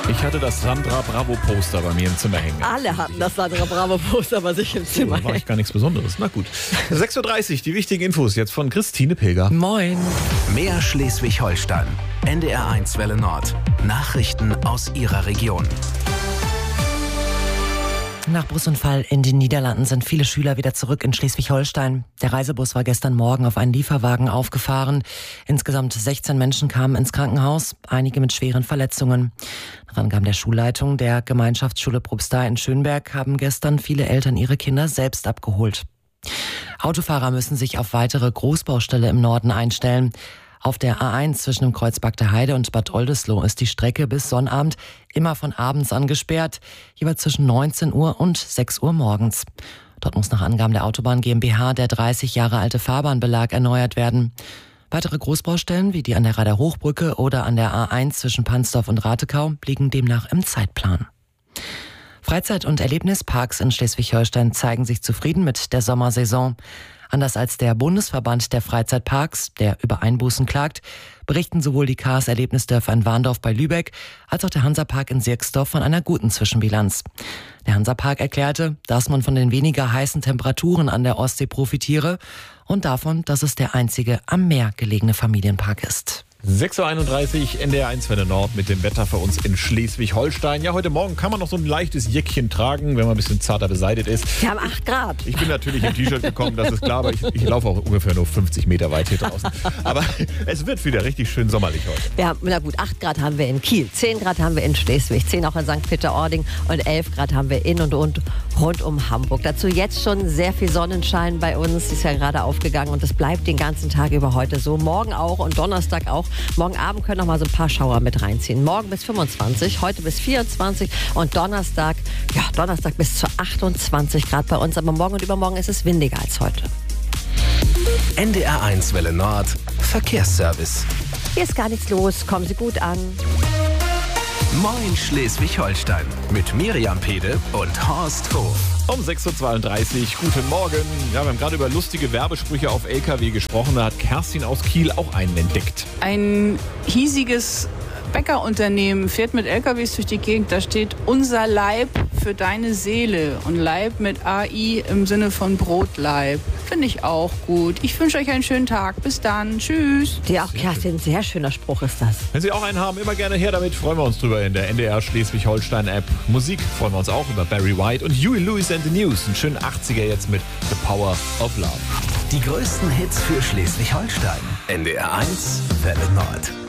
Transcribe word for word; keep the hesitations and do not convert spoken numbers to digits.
Ich hatte das Sandra Bravo Poster bei mir im Zimmer hängen. Alle hatten das Sandra Bravo Poster bei sich im Zimmer Da war ich gar nichts Besonderes. Na gut. sechs Uhr dreißig, die wichtigen Infos jetzt von Christine Pilger. Moin. Mehr Schleswig-Holstein. N D R eins Welle Nord. Nachrichten aus Ihrer Region. Nach Busunfall in den Niederlanden sind viele Schüler wieder zurück in Schleswig-Holstein. Der Reisebus war gestern Morgen auf einen Lieferwagen aufgefahren. Insgesamt sechzehn Menschen kamen ins Krankenhaus, einige mit schweren Verletzungen. Nach Angaben der Schulleitung der Gemeinschaftsschule Probstei in Schönberg haben gestern viele Eltern ihre Kinder selbst abgeholt. Autofahrer müssen sich auf weitere Großbaustelle im Norden einstellen. Auf der A eins zwischen dem Kreuz Bagde Heide und Bad Oldesloe ist die Strecke bis Sonnabend immer von abends an gesperrt, jeweils zwischen neunzehn Uhr und sechs Uhr morgens. Dort muss nach Angaben der Autobahn GmbH der dreißig Jahre alte Fahrbahnbelag erneuert werden. Weitere Großbaustellen wie die an der Rader Hochbrücke oder an der A eins zwischen Pansdorf und Ratekau liegen demnach im Zeitplan. Freizeit- und Erlebnisparks in Schleswig-Holstein zeigen sich zufrieden mit der Sommersaison. Anders als der Bundesverband der Freizeitparks, der über Einbußen klagt, berichten sowohl die K A S Erlebnisdörfer in Warndorf bei Lübeck als auch der Hansapark in Sierksdorf von einer guten Zwischenbilanz. Der Hansapark erklärte, dass man von den weniger heißen Temperaturen an der Ostsee profitiere und davon, dass es der einzige am Meer gelegene Familienpark ist. sechs Uhr einunddreißig, N D R eins Welle Nord mit dem Wetter für uns in Schleswig-Holstein. Ja, heute Morgen kann man noch so ein leichtes Jäckchen tragen, wenn man ein bisschen zarter beseitigt ist. Wir haben acht Grad. Ich bin natürlich im T-Shirt gekommen, das ist klar, aber ich, ich laufe auch ungefähr nur fünfzig Meter weit hier draußen. Aber es wird wieder richtig schön sommerlich heute. Wir haben, na gut, acht Grad haben wir in Kiel, zehn Grad haben wir in Schleswig, zehn auch in Sankt Peter-Ording und elf Grad haben wir in und, und rund um Hamburg. Dazu jetzt schon sehr viel Sonnenschein bei uns, ist ja gerade aufgegangen und das bleibt den ganzen Tag über heute so. Morgen auch und Donnerstag auch. Morgen Abend können noch mal so ein paar Schauer mit reinziehen. Morgen bis fünfundzwanzig, heute bis vierundzwanzig und Donnerstag, ja, Donnerstag bis zu achtundzwanzig Grad bei uns. Aber morgen und übermorgen ist es windiger als heute. N D R eins Welle Nord. Verkehrsservice. Hier ist gar nichts los. Kommen Sie gut an. Moin Schleswig-Holstein. Mit Miriam Pede und Horst Hof. Um sechs Uhr zweiunddreißig, guten Morgen. Ja, wir haben gerade über lustige Werbesprüche auf L K W gesprochen. Da hat Kerstin aus Kiel auch einen entdeckt. Ein hiesiges Bäckerunternehmen fährt mit L K Ws durch die Gegend. Da steht unser Leib für deine Seele. Und Leib mit A I im Sinne von Brotleib. Finde ich auch gut. Ich wünsche euch einen schönen Tag. Bis dann. Tschüss. Ja, auch Kerstin, sehr schöner Spruch ist das. Wenn Sie auch einen haben, immer gerne her damit. Freuen wir uns drüber in der N D R Schleswig-Holstein-App. Musik freuen wir uns auch über Barry White und Huey Lewis and the News. Einen schönen achtziger jetzt mit The Power of Love. Die größten Hits für Schleswig-Holstein. N D R eins Welle Nord.